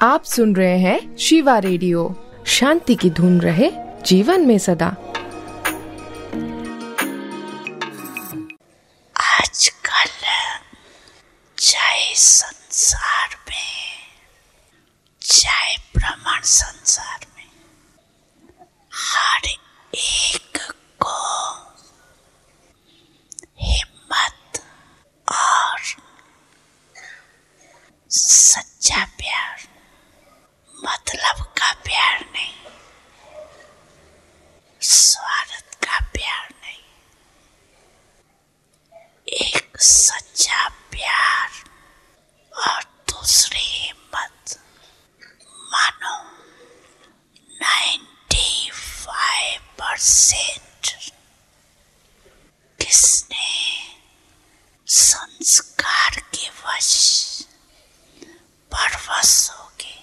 आप सुन रहे हैं शिवा रेडियो। शांति की धुन रहे जीवन में सदा। आजकल चाहे संसार में, चाहे ब्रह्मांड संसार में, हर एक को हिम्मत और सच्चा प्यार, मतलब का प्यार नहीं, स्वार्थ का प्यार नहीं, एक सच्चा प्यार और दूसरी हिम्मत। मानो 95% किसने संस्कार के वश परवश हो के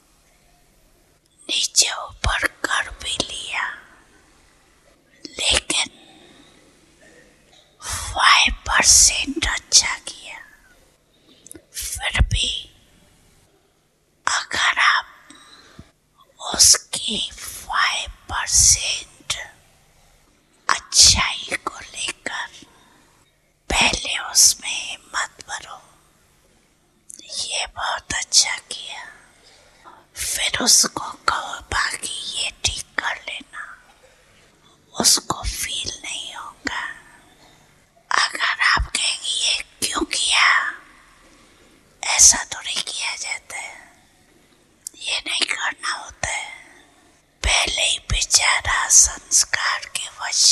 नीचे ऊपर कर भी लिया, लेकिन 5% अच्छा किया। फिर भी अगर आप उसकी 5% अच्छाई को लेकर पहले उसमें हिम्मत भरो, ये बहुत अच्छा किया, फिर उसको कहो बाकी ये ठीक कर लेना, उसको फील नहीं होगा। अगर आप कहेंगे ये क्यों किया, ऐसा तो नहीं किया जाता है, ये नहीं करना होता है, पहले ही बेचारा संस्कार के वश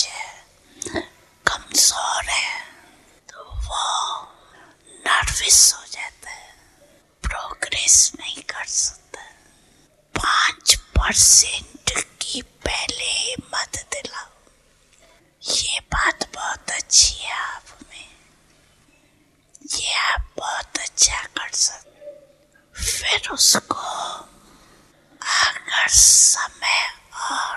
कमजोर है, तो वो नर्वस हो जाता है, प्रोग्रेस नहीं कर सकता। 5% की पहले हिम्मत दिलाओ, ये बात बहुत अच्छी है आप में, ये आप बहुत अच्छा कर सकते। फिर उसको अगर समय और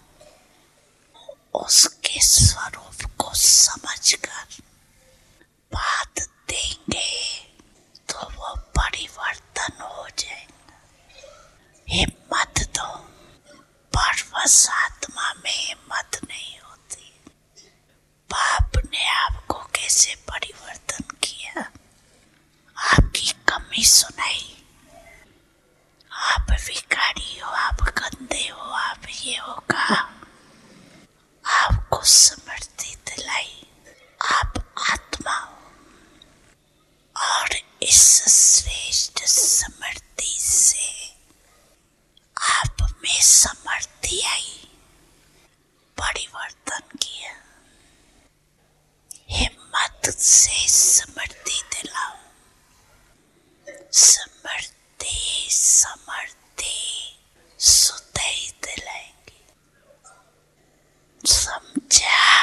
उसके स्वरूप को समझकर बात देंगे तो वो परिवर्तन हो जाएगा। हिम्मत दो, परवश आत्मा में हिम्मत नहीं होती। बाप ने आपको कैसे परिवर्तन किया, आपकी कमी सुनाई, आप विकारी हो, आप गंदे हो, आप ये हो कहा, आपको स्मृति दिलाई, आप आत्मा हो, और इस श्रेष्ठ स्मृति से आप में समृद्धि आई, परिवर्तन किया। हिम्मत से समृद्धि दिलाओ, समृद्धि समृद्धि सुधई दिलाएंगे, समझा?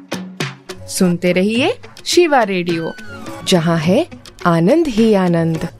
सुनते रहिए शिवा रेडियो, जहाँ है आनंद ही आनंद।